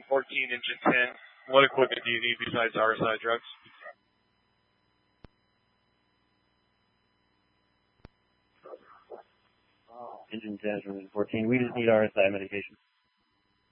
Engine 10. What equipment do you need besides RSI drugs? Engine 10 from Engine 14. We just need RSI medication.